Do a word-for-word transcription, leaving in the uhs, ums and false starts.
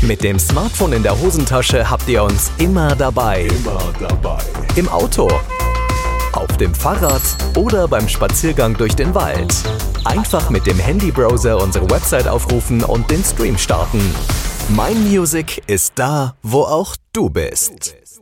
Mit dem Smartphone in der Hosentasche habt ihr uns immer dabei. Immer dabei. Im Auto, auf dem Fahrrad oder beim Spaziergang durch den Wald. Einfach mit dem Handybrowser unsere Website aufrufen und den Stream starten. Mein Music ist da, wo auch du bist.